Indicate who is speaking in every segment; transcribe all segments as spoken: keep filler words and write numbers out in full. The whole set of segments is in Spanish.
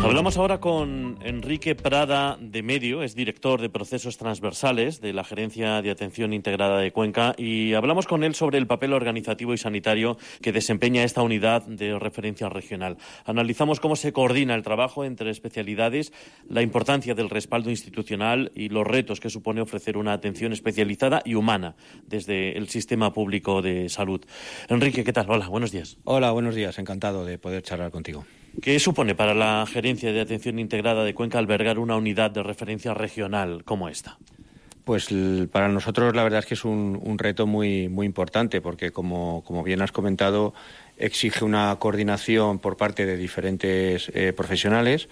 Speaker 1: Hablamos ahora con Enrique Prada de Medio, es director de procesos transversales de la Gerencia de Atención Integrada de Cuenca, y hablamos con él sobre el papel organizativo y sanitario que desempeña esta unidad de referencia regional. Analizamos cómo se coordina el trabajo entre especialidades, la importancia del respaldo institucional y los retos que supone ofrecer una atención especializada y humana desde el sistema público de salud. Enrique, ¿qué tal? Hola, buenos días.
Speaker 2: Hola, buenos días. Encantado de poder charlar contigo.
Speaker 1: ¿Qué supone para la Gerencia de Atención Integrada de Cuenca albergar una unidad de referencia regional como esta?
Speaker 2: Pues para nosotros la verdad es que es un, un reto muy, muy importante porque, como, como bien has comentado, exige una coordinación por parte de diferentes eh, profesionales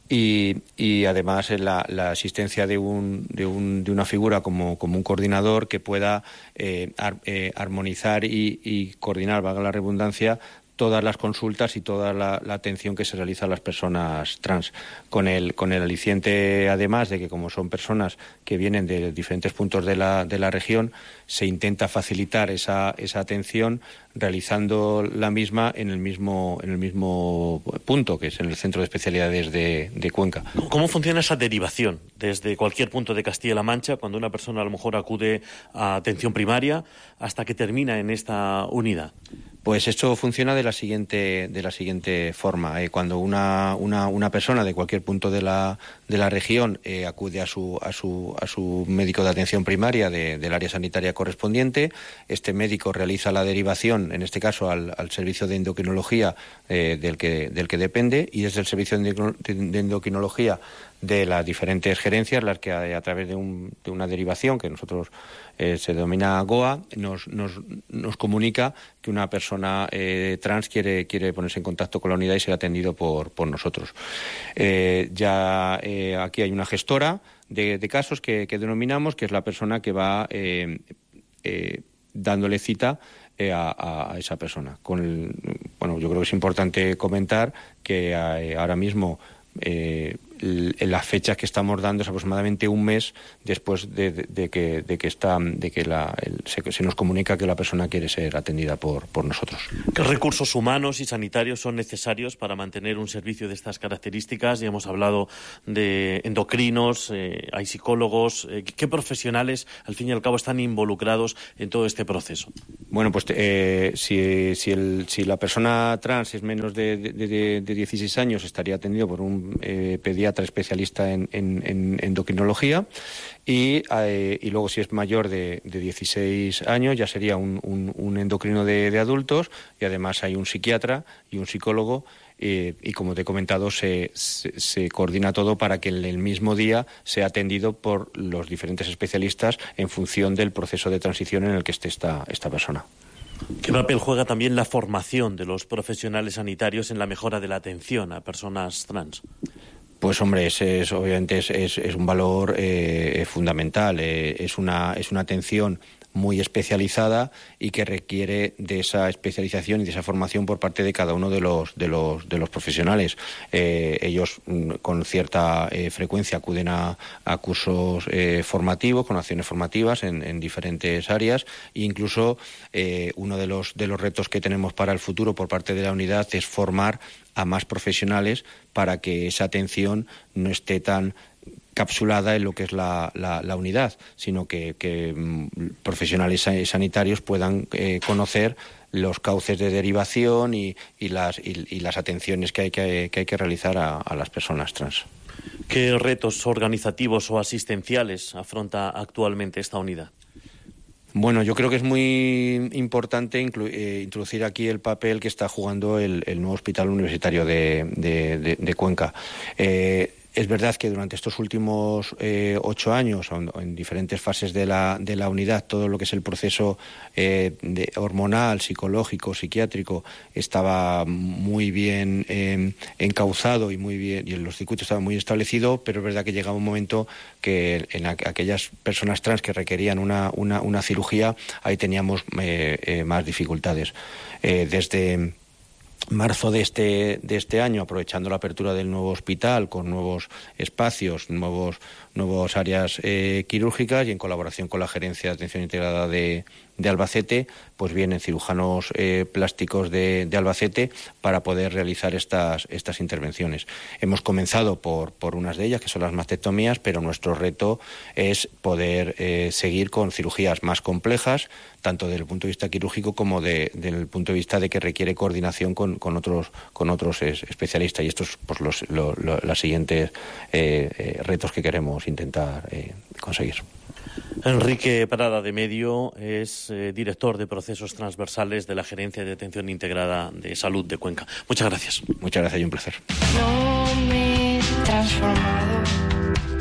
Speaker 2: y, y además la, la asistencia de, un, de, un, de una figura como, como un coordinador que pueda eh, ar, eh, armonizar y, y coordinar, valga la redundancia, todas las consultas y toda la, la atención que se realiza a las personas trans, con el, con el aliciente además de que, como son personas que vienen de diferentes puntos de la, de la región, se intenta facilitar esa, esa atención realizando la misma en el mismo, en el mismo punto, que es en el Centro de Especialidades de, de Cuenca.
Speaker 1: ¿Cómo funciona esa derivación desde cualquier punto de Castilla-La Mancha, cuando una persona a lo mejor acude a atención primaria, hasta que termina en esta unidad?
Speaker 2: Pues esto funciona de la siguiente de la siguiente forma. Eh, cuando una, una una persona de cualquier punto de la de la región eh, acude a su a su a su médico de atención primaria de, del área sanitaria correspondiente, este médico realiza la derivación, en este caso al, al servicio de endocrinología eh, del que del que depende, y es el servicio de endocrinología de las diferentes gerencias las que a, a través de, un, de una derivación que nosotros eh, se denomina G O A nos, nos, nos comunica que una persona eh, trans quiere, quiere ponerse en contacto con la unidad y ser atendido por, por nosotros. Eh, ya eh, aquí hay una gestora de, de casos que, que denominamos, que es la persona que va eh, eh, dándole cita eh, a, a esa persona. Con el, bueno, yo creo que es importante comentar que eh, ahora mismo Eh, la fecha que estamos dando es aproximadamente un mes después de, de, de que de que está de que la, el, se, se nos comunica que la persona quiere ser atendida por, por nosotros.
Speaker 1: ¿Qué recursos humanos y sanitarios son necesarios para mantener un servicio de estas características? Ya hemos hablado de endocrinos, eh, hay psicólogos. Eh, ¿Qué profesionales, al fin y al cabo, están involucrados en todo este proceso?
Speaker 2: Bueno, pues eh, si, si, el, si la persona trans es menos de, de, de, de dieciséis años, estaría atendido por un eh, pediatra especialista en, en, en endocrinología, y, eh, y luego si es mayor de, de dieciséis años ya sería un, un, un endocrino de, de adultos, y además hay un psiquiatra y un psicólogo. Eh, y como te he comentado, se, se, se coordina todo para que en el mismo día sea atendido por los diferentes especialistas en función del proceso de transición en el que esté esta, esta persona.
Speaker 1: ¿Qué papel juega también la formación de los profesionales sanitarios en la mejora de la atención a personas trans?
Speaker 2: Pues hombre, es, es, obviamente es, es, es un valor eh, fundamental, eh, es, una, es una atención muy especializada y que requiere de esa especialización y de esa formación por parte de cada uno de los de los de los profesionales. Eh, ellos mm, con cierta eh, frecuencia acuden a, a cursos eh, formativos, con acciones formativas en, en diferentes áreas, e incluso eh, uno de los de los retos que tenemos para el futuro por parte de la unidad es formar a más profesionales para que esa atención no esté tan capsulada en lo que es la, la, la unidad, sino que, que mm, profesionales sanitarios puedan eh, conocer los cauces de derivación y, y, las, y, y las atenciones que hay que, que, hay que realizar a, a las personas trans.
Speaker 1: ¿Qué retos organizativos o asistenciales afronta actualmente esta unidad?
Speaker 2: Bueno, yo creo que es muy importante inclu- eh, introducir aquí el papel que está jugando el, el nuevo Hospital Universitario de, de, de, de Cuenca. Eh, Es verdad que durante estos últimos eh, ocho años, en, en diferentes fases de la, de la unidad, todo lo que es el proceso eh, de hormonal, psicológico, psiquiátrico, estaba muy bien eh, encauzado y muy bien, y los circuitos estaban muy establecidos, pero es verdad que llegaba un momento que en a, aquellas personas trans que requerían una, una, una cirugía, ahí teníamos eh, eh, más dificultades. Eh, desde marzo de este de este año, aprovechando la apertura del nuevo hospital con nuevos espacios, nuevos nuevos áreas eh, quirúrgicas, y en colaboración con la Gerencia de Atención Integrada de, de Albacete, pues vienen cirujanos eh, plásticos de, de Albacete para poder realizar estas, estas intervenciones. Hemos comenzado por, por unas de ellas, que son las mastectomías, pero nuestro reto es poder eh, seguir con cirugías más complejas, tanto desde el punto de vista quirúrgico como de, desde el punto de vista de que requiere coordinación con, con otros, con otros especialistas. Y estos pues los, lo, lo, las siguientes eh, eh, retos que queremos intentar eh, conseguir.
Speaker 1: Enrique Prada de Medio es eh, director de procesos transversales de la Gerencia de Atención Integrada de Salud de Cuenca. Muchas gracias.
Speaker 2: Muchas gracias y un placer.
Speaker 3: No me he transformado.